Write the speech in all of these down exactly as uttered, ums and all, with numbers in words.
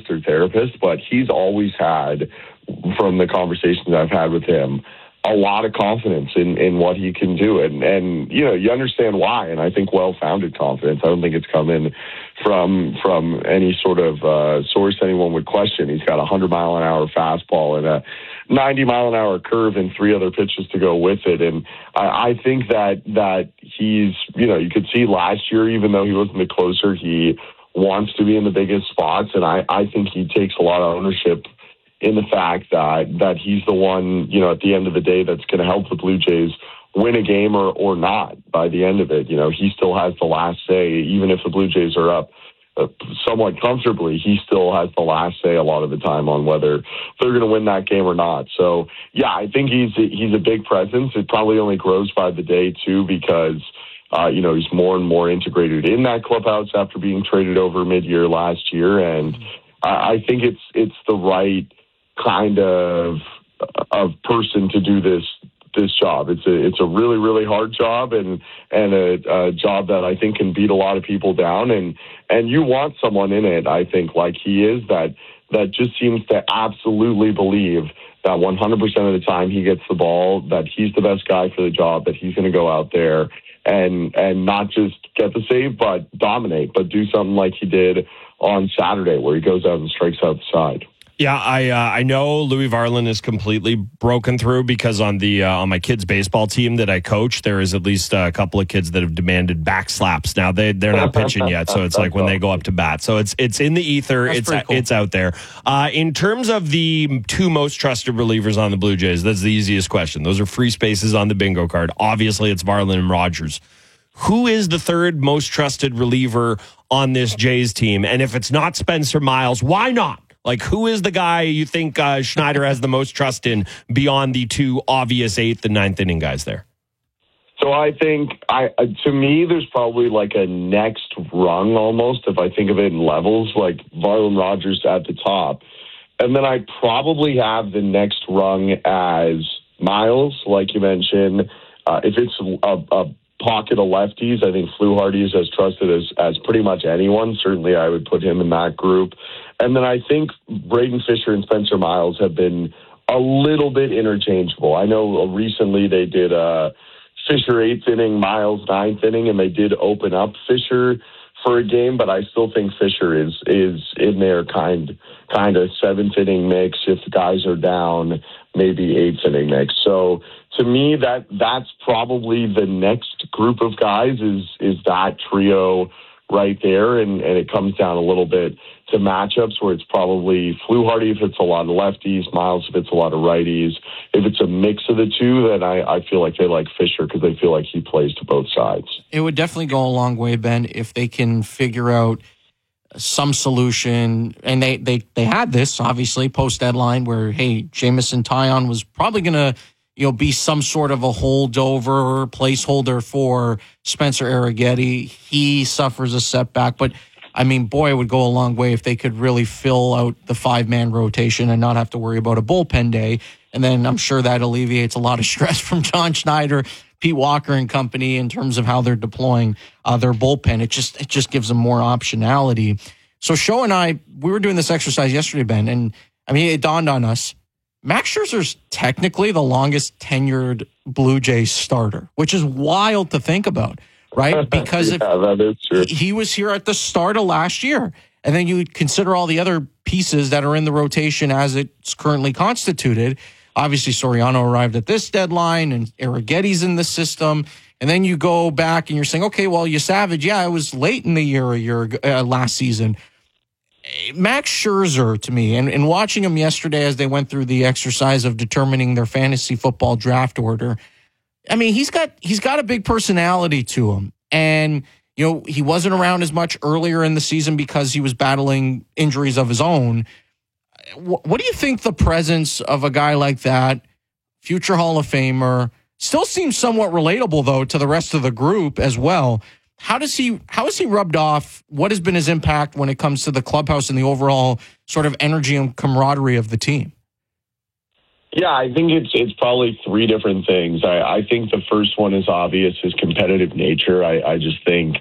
or therapist, but he's always had, from the conversations I've had with him, a lot of confidence in, in what he can do. And, and, you know, you understand why. And I think well-founded confidence. I don't think it's coming from, from any sort of uh, source anyone would question. He's got a hundred mile an hour fastball and a ninety mile an hour curve and three other pitches to go with it. And I, I think that, that he's, you know, you could see last year, even though he wasn't the closer, he wants to be in the biggest spots. And I, I think he takes a lot of ownership in the fact that that he's the one, you know, at the end of the day that's going to help the Blue Jays win a game or, or not by the end of it. You know, he still has the last say, even if the Blue Jays are up uh, somewhat comfortably, he still has the last say a lot of the time on whether they're going to win that game or not. So, yeah, I think he's he's a big presence. It probably only grows by the day, too, because, uh, you know, he's more and more integrated in that clubhouse after being traded over mid-year last year. And I, I think it's it's the right kind of of person to do this this job. It's a it's a really really hard job and and a, a job that I think can beat a lot of people down. And and you want someone in it, I think, like he is, that that just seems to absolutely believe that one hundred percent of the time he gets the ball, that he's the best guy for the job, that he's going to go out there and and not just get the save, but dominate, but do something like he did on Saturday, where he goes out and strikes out the side. Yeah, I uh, I know Louis Varland is completely broken through because on the uh, on my kids' baseball team that I coach, there is at least a couple of kids that have demanded back slaps. Now they they're not pitching yet, so it's like when they go up to bat. So it's it's in the ether. That's it's cool. It's out there. Uh, in terms of the two most trusted relievers on the Blue Jays, that's the easiest question. Those are free spaces on the bingo card. Obviously, it's Varland and Rogers. Who is the third most trusted reliever on this Jays team? And if it's not Spencer Miles, why not? Like, who is the guy you think uh, Schneider has the most trust in beyond the two obvious eighth and ninth inning guys there? So I think, I uh, to me, there's probably like a next rung almost, if I think of it in levels, like Varland Rogers at the top. And then I probably have the next rung as Miles, like you mentioned. Uh, if it's a, a pocket of lefties, I think Fluharty is as trusted as, as pretty much anyone. Certainly I would put him in that group. And then I think Braden Fisher and Spencer Miles have been a little bit interchangeable. I know recently they did uh, Fisher eighth inning, Miles ninth inning, and they did open up Fisher for a game, but I still think Fisher is is in their kind kind of seventh inning mix. If the guys are down, maybe eighth inning mix. So to me, that that's probably the next group of guys is is that trio right there, and, and it comes down a little bit to matchups where it's probably Fluharty if it's a lot of lefties, Miles if it's a lot of righties. If it's a mix of the two, then I, I feel like they like Fisher because they feel like he plays to both sides. It would definitely go a long way, Ben, if they can figure out some solution. And they, they, they had this, obviously, post-deadline where, hey, Jameson Taillon was probably going to you know, be some sort of a holdover placeholder for Spencer Arrighetti. He suffers a setback, but I mean, boy, it would go a long way if they could really fill out the five-man rotation and not have to worry about a bullpen day. And then I'm sure that alleviates a lot of stress from John Schneider, Pete Walker and company in terms of how they're deploying uh, their bullpen. It just it just gives them more optionality. So Show and I, we were doing this exercise yesterday, Ben, and I mean, it dawned on us. Max Scherzer's technically the longest tenured Blue Jays starter, which is wild to think about, right? Because yeah, if that is true. He was here at the start of last year, and then you consider all the other pieces that are in the rotation as it's currently constituted. Obviously, Soriano arrived at this deadline, and Arrighetti's in the system. And then you go back and you're saying, okay, well, you Savage, yeah, it was late in the year, a year uh, last season. Max Scherzer, to me, and, and watching him yesterday as they went through the exercise of determining their fantasy football draft order, I mean, he's got he's got a big personality to him. And, you know, he wasn't around as much earlier in the season because he was battling injuries of his own. What, what do you think the presence of a guy like that, future Hall of Famer, still seems somewhat relatable, though, to the rest of the group as well? How does he, how has he rubbed off? What has been his impact when it comes to the clubhouse and the overall sort of energy and camaraderie of the team? Yeah, I think it's it's probably three different things. I, I think the first one is obvious, his competitive nature. I, I just think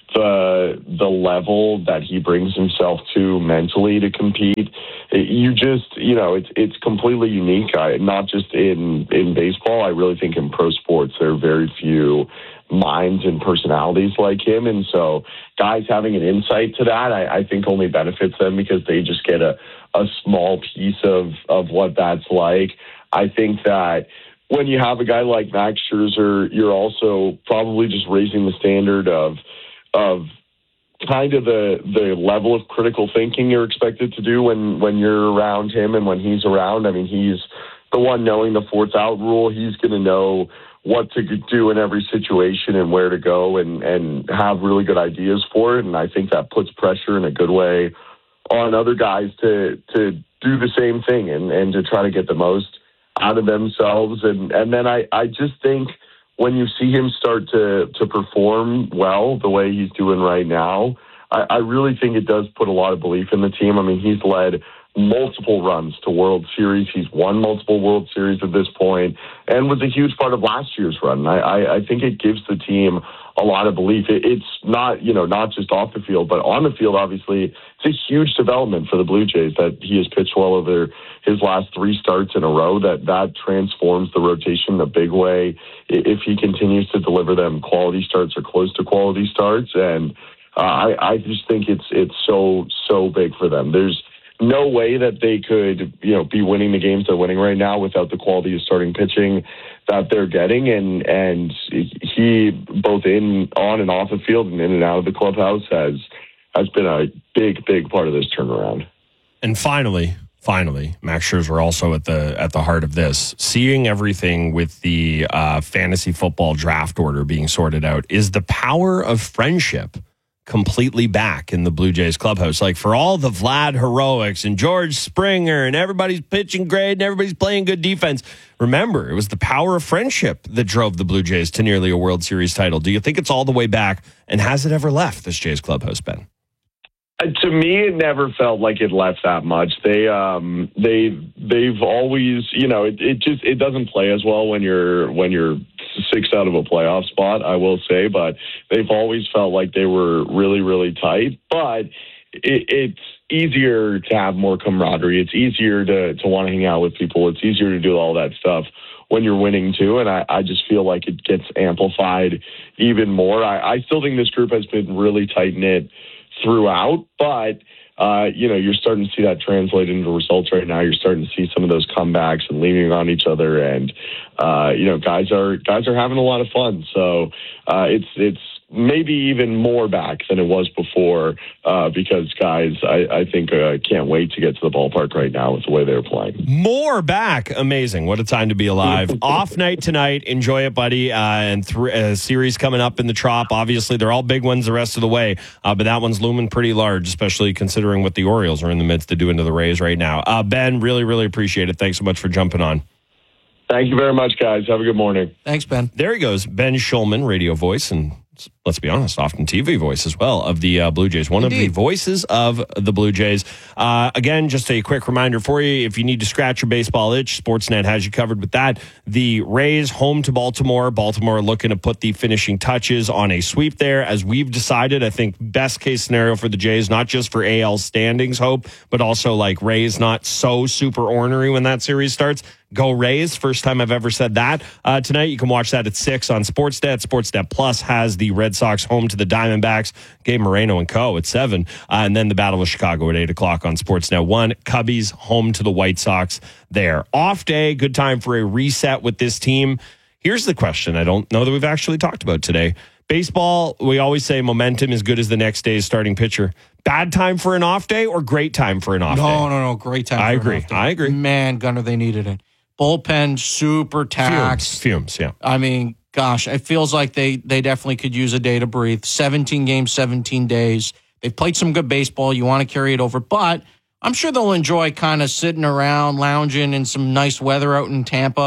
the the level that he brings himself to mentally to compete, you just, you know, it's it's completely unique. I, not just in, in baseball. I really think in pro sports there are very few minds and personalities like him. And so guys having an insight to that, I, I think only benefits them because they just get a a small piece of, of what that's like. I think that when you have a guy like Max Scherzer, you're also probably just raising the standard of of kind of the the level of critical thinking you're expected to do when, when you're around him and when he's around. I mean, he's the one knowing the fourth out rule. He's going to know what to do in every situation and where to go and, and have really good ideas for it. And I think that puts pressure in a good way on other guys to to do the same thing and, and to try to get the most out of themselves. And, and then I, I just think when you see him start to, to perform well the way he's doing right now, I, I really think it does put a lot of belief in the team. I mean, he's led multiple runs to World Series. He's won multiple World Series at this point and was a huge part of last year's run. I, I, I think it gives the team a lot of belief. It, it's not, you know, not just off the field, but on the field, obviously, it's a huge development for the Blue Jays that he has pitched well over his last three starts in a row. That that transforms the rotation in a big way if he continues to deliver them quality starts or close to quality starts. And uh, I, I just think it's it's so, so big for them. There's no way that they could, you know, be winning the games they're winning right now without the quality of starting pitching that they're getting. And and he, both in on and off the field and in and out of the clubhouse, has has been a big, big part of this turnaround. And finally, finally, Max Scherzer also at the at the heart of this, seeing everything with the uh, fantasy football draft order being sorted out, is the power of friendship completely back in the Blue Jays clubhouse. Like, for all the Vlad heroics and George Springer and everybody's pitching great and everybody's playing good defense, remember, it was the power of friendship that drove the Blue Jays to nearly a World Series title. Do you think it's all the way back, and has it ever left this Jays clubhouse, Ben? Uh, to me, it never felt like it left that much. They, um, they, they've always, you know, it, it just it doesn't play as well when you're when you're six out of a playoff spot, I will say, but they've always felt like they were really, really tight. But it, it's easier to have more camaraderie. It's easier to to want to hang out with people. It's easier to do all that stuff when you're winning too. And I, I just feel like it gets amplified even more. I, I still think this group has been really tight knit throughout, but uh, you know, you're starting to see that translate into results right now. You're starting to see some of those comebacks and leaning on each other, and uh, you know, guys are guys are having a lot of fun. So uh, it's it's maybe even more back than it was before uh, because guys, I, I think uh, can't wait to get to the ballpark right now with the way they're playing. More back. Amazing. What a time to be alive. Off night tonight. Enjoy it, buddy. Uh, and th- a series coming up in the Trop. Obviously, they're all big ones the rest of the way, uh, but that one's looming pretty large, especially considering what the Orioles are in the midst of doing to the Rays right now. Uh, Ben, really, really appreciate it. Thanks so much for jumping on. Thank you very much, guys. Have a good morning. Thanks, Ben. There he goes. Ben Schulman, radio voice, and let's be honest, often T V voice as well of the uh, Blue Jays. One Indeed. of the voices of the Blue Jays. Uh, again, just a quick reminder for you, if you need to scratch your baseball itch, Sportsnet has you covered with that. The Rays home to Baltimore. Baltimore looking to put the finishing touches on a sweep there. As we've decided, I think best case scenario for the Jays, not just for A L standings hope, but also like Rays not so super ornery when that series starts. Go Rays. First time I've ever said that. Uh, tonight, you can watch that at six on Sportsnet. Sportsnet Plus has the Red Sox home to the Diamondbacks. Gabe Moreno and co. at seven. Uh, and then the Battle of Chicago at eight o'clock on Sportsnet one. Cubbies home to the White Sox there. Off day. Good time for a reset with this team. Here's the question I don't know that we've actually talked about today. Baseball, we always say momentum is good as the next day's starting pitcher. Bad time for an off day or great time for an off no, day? No, no, no. Great time I for agree. an off day. I agree. Man, Gunnar, they needed it. Bullpen super taxed. Fumes, fumes, yeah. I mean, gosh, it feels like they they definitely could use a day to breathe. seventeen games, seventeen days. They've played some good baseball. You want to carry it over, but I'm sure they'll enjoy kind of sitting around, lounging in some nice weather out in Tampa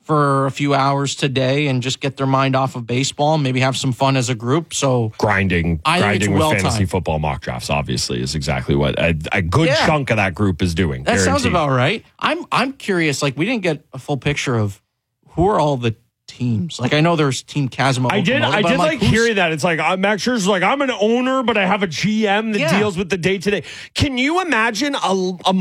for a few hours today and just get their mind off of baseball and maybe have some fun as a group. So grinding, I think grinding it's with well fantasy timed. football mock drafts, obviously, is exactly what a, a good Yeah. chunk of that group is doing. That sounds guaranteed. about right. I'm I'm curious. Like, we didn't get a full picture of who are all the teams. Like, I know there's Team Kazuma. I did. Okamoto, I but did I'm like, who's- hearing that. It's like uh, Max Scherzer's like, I'm an owner, but I have a G M that Yeah. deals with the day to day. Can you imagine a, a